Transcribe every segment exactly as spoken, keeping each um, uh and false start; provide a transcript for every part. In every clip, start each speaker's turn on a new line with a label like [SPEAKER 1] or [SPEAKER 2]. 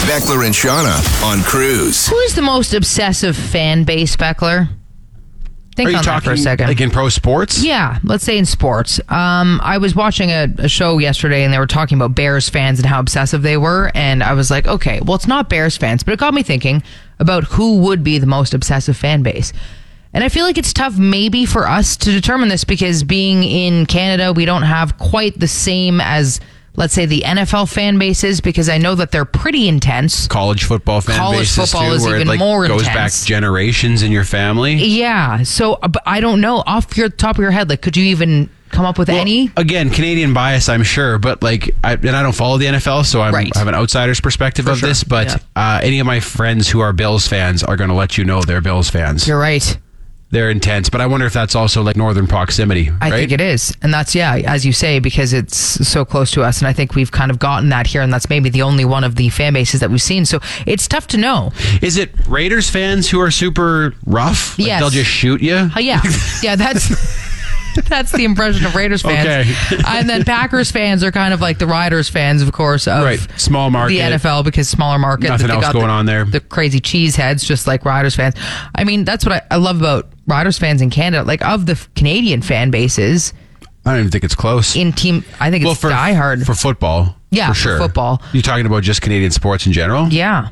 [SPEAKER 1] Beckler and Shauna on Cruise.
[SPEAKER 2] Who is the most obsessive fan base, Beckler? Think
[SPEAKER 3] Are you
[SPEAKER 2] on
[SPEAKER 3] talking
[SPEAKER 2] that for a second.
[SPEAKER 3] like in pro sports?
[SPEAKER 2] Yeah, let's say in sports. Um, I was watching a, a show yesterday and they were talking about Bears fans and how obsessive they were. And I was like, okay, well, it's not Bears fans, but it got me thinking about who would be the most obsessive fan base. And I feel like it's tough maybe for us to determine this because being in Canada, we don't have quite the same as, let's say, the N F L fan bases, because I know that they're pretty intense.
[SPEAKER 3] College football fan
[SPEAKER 2] College
[SPEAKER 3] bases
[SPEAKER 2] football
[SPEAKER 3] too,
[SPEAKER 2] is
[SPEAKER 3] where
[SPEAKER 2] even
[SPEAKER 3] it like
[SPEAKER 2] more
[SPEAKER 3] goes
[SPEAKER 2] intense.
[SPEAKER 3] back generations in your family.
[SPEAKER 2] Yeah. So, uh, but I don't know. Off your top of your head, like, could you even come up with
[SPEAKER 3] Well,
[SPEAKER 2] any?
[SPEAKER 3] Again, Canadian bias, I'm sure, but like, I, and I don't follow the N F L, so I'm,
[SPEAKER 2] Right.
[SPEAKER 3] I have an outsider's perspective
[SPEAKER 2] For
[SPEAKER 3] of
[SPEAKER 2] sure.
[SPEAKER 3] this. But
[SPEAKER 2] Yeah.
[SPEAKER 3] uh, any of my friends who are Bills fans are going to let you know they're Bills fans.
[SPEAKER 2] You're right.
[SPEAKER 3] They're intense, but I wonder if that's also like northern proximity.
[SPEAKER 2] I
[SPEAKER 3] right?
[SPEAKER 2] think it is. And that's, yeah, as you say, because it's so close to us. And I think we've kind of gotten that here. And that's maybe the only one of the fan bases that we've seen. So it's tough to know.
[SPEAKER 3] Is it Raiders fans who are super rough? Like
[SPEAKER 2] Yes.
[SPEAKER 3] They'll just shoot you?
[SPEAKER 2] Uh, yeah. Yeah, that's... That's the impression of Raiders fans.
[SPEAKER 3] Okay.
[SPEAKER 2] And then Packers fans are kind of like the Riders fans, of course, of
[SPEAKER 3] Right. Small market.
[SPEAKER 2] the N F L, because smaller market.
[SPEAKER 3] Nothing
[SPEAKER 2] They
[SPEAKER 3] else
[SPEAKER 2] got
[SPEAKER 3] going
[SPEAKER 2] the,
[SPEAKER 3] on there.
[SPEAKER 2] The crazy cheese heads, just like Riders fans. I mean, that's what I, I love about Riders fans in Canada. Like, of the Canadian fan bases
[SPEAKER 3] I don't even think it's close.
[SPEAKER 2] in team, I think
[SPEAKER 3] well,
[SPEAKER 2] it's
[SPEAKER 3] for,
[SPEAKER 2] diehard.
[SPEAKER 3] for football.
[SPEAKER 2] Yeah,
[SPEAKER 3] for
[SPEAKER 2] for
[SPEAKER 3] sure.
[SPEAKER 2] football.
[SPEAKER 3] You talking about just Canadian sports in general?
[SPEAKER 2] yeah.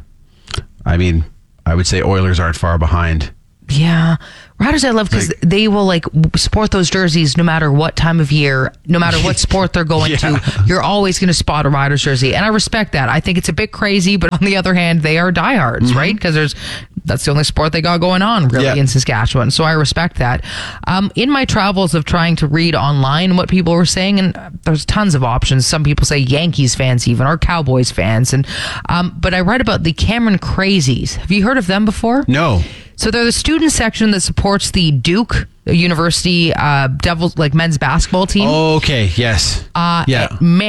[SPEAKER 3] I mean, I would say Oilers aren't far behind.
[SPEAKER 2] Yeah. Riders I love because
[SPEAKER 3] Like-
[SPEAKER 2] they will like sport those jerseys no matter what time of year, no matter what sport they're going
[SPEAKER 3] Yeah.
[SPEAKER 2] to. You're always going to spot a Riders jersey. And I respect that. I think it's a bit crazy, but on the other hand, they are diehards, right? Because there's that's the only sport they got going on really
[SPEAKER 3] Yeah.
[SPEAKER 2] in Saskatchewan. So I respect that. Um, in my travels of trying to read online what people were saying, and there's tons of options. Some people say Yankees fans even, or Cowboys fans. And um, but I read about the Cameron Crazies. Have you heard of them before?
[SPEAKER 3] No.
[SPEAKER 2] So they're the student section that supports the Duke University uh, Devils, like men's basketball team.
[SPEAKER 3] Okay, yes.
[SPEAKER 2] Uh,
[SPEAKER 3] yeah.
[SPEAKER 2] man,